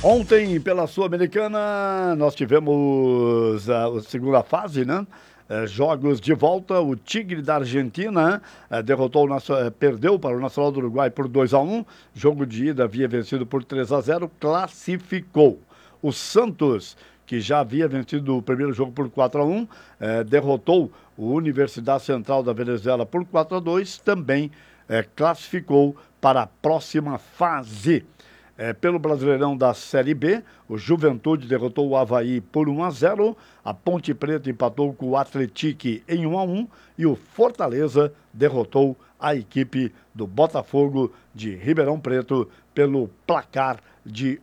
Ontem, pela Sul-Americana, nós tivemos a segunda fase, né? Jogos de volta, o Tigre da Argentina perdeu para o Nacional do Uruguai por 2-1. Jogo de ida havia vencido por 3-0, classificou. O Santos, que já havia vencido o primeiro jogo por 4-1, derrotou o Universidade Central da Venezuela por 4-2, também classificou para a próxima fase. Pelo Brasileirão da Série B, o Juventude derrotou o Avaí por 1-0, a Ponte Preta empatou com o Atlético em 1-1 e o Fortaleza derrotou a equipe do Botafogo de Ribeirão Preto pelo placar de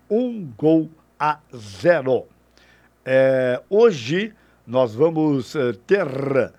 1-0. Hoje nós vamos ter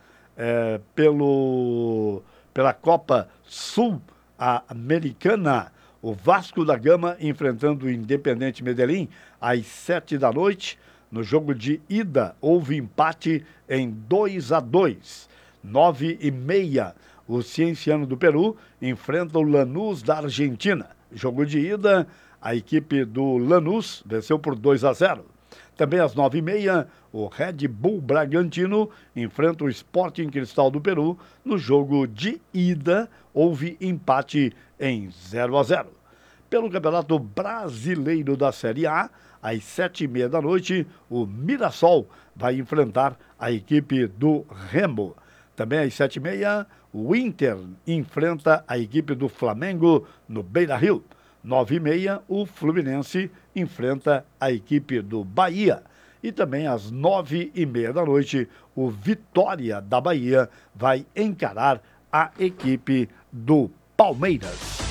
pela Copa Sul-Americana o Vasco da Gama enfrentando o Independente Medellín às 7 da noite. No jogo de ida, houve empate em 2-2. 9h30, o Cienciano do Peru enfrenta o Lanús da Argentina. Jogo de ida, a equipe do Lanús venceu por 2-0. Também às 9h30, o Red Bull Bragantino enfrenta o Sporting Cristal do Peru. No jogo de ida, houve empate em 0-0. Pelo Campeonato Brasileiro da Série A, às 7h30 da noite, o Mirassol vai enfrentar a equipe do Remo. Também às 7h30, o Inter enfrenta a equipe do Flamengo no Beira-Rio. 9h30, o Fluminense enfrenta a equipe do Bahia. E também às 9h30 da noite, o Vitória da Bahia vai encarar a equipe do Palmeiras.